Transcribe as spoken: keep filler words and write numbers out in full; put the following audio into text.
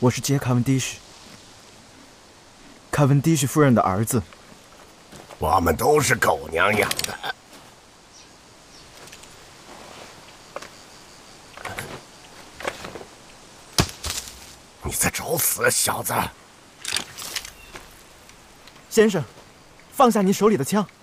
我是杰·卡文迪什，卡文迪什夫人的儿子。 我们都是狗娘养的。你在找死，小子！ 先生，放下你手里的枪。